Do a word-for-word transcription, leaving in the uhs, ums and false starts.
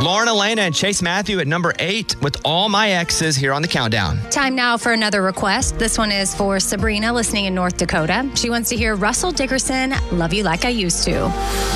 Lauren Elena and Chase Matthew at number eight with All My Exes here on the countdown. Time now for another request. This one is for Sabrina listening in North Dakota. She wants to hear Russell Dickerson, Love You Like I Used to.